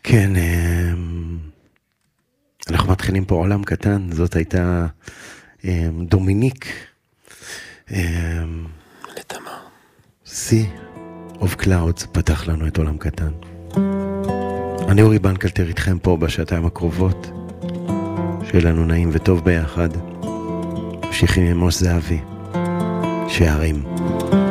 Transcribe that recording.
כן, אנחנו מתחילים פה עולם קטן, זאת הייתה דומיניק. לתמר. Sea of Clouds פתח לנו את עולם קטן. אני אורי בנקלטר איתכם פה בשעתיים הקרובות. שיהיה לנו נעים וטוב ביחד. ממשיכים עם עמוס זהבי. שערים.